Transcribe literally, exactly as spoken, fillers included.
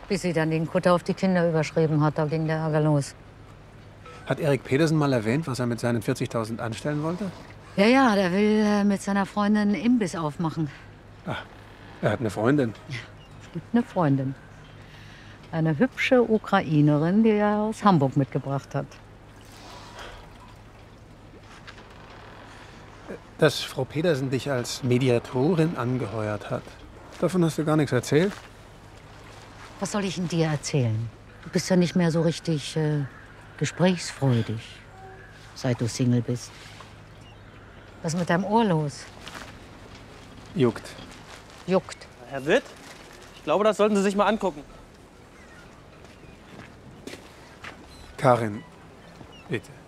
Bis sie dann den Kutter auf die Kinder überschrieben hat, da ging der Ärger los. Hat Erik Pedersen mal erwähnt, was er mit seinen vierzigtausend anstellen wollte? Ja, ja, der will äh, mit seiner Freundin einen Imbiss aufmachen. Ach, er hat eine Freundin. Ja, es gibt eine Freundin. Eine hübsche Ukrainerin, die er aus Hamburg mitgebracht hat. Dass Frau Pedersen dich als Mediatorin angeheuert hat, davon hast du gar nichts erzählt? Was soll ich denn dir erzählen? Du bist ja nicht mehr so richtig äh, gesprächsfreudig, seit du Single bist. Was ist mit deinem Ohr los? Juckt. Juckt. Herr Witt, ich glaube, das sollten Sie sich mal angucken. Karin, bitte.